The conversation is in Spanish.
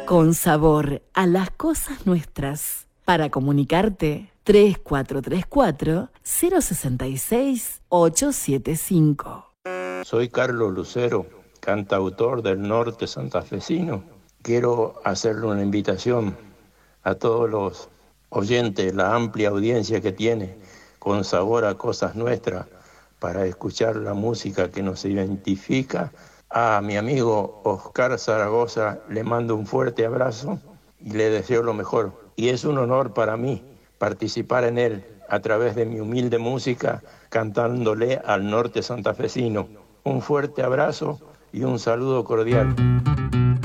Con sabor a las cosas nuestras. Para comunicarte, 3434-066-875. Soy Carlos Lucero, cantautor del norte santafesino. Quiero hacerle una invitación a todos los oyentes, la amplia audiencia que tiene, con sabor a cosas nuestras, para escuchar la música que nos identifica. A mi amigo Oscar Zaragoza le mando un fuerte abrazo y le deseo lo mejor. Y es un honor para mí participar en él a través de mi humilde música, cantándole al norte santafesino. Un fuerte abrazo y un saludo cordial.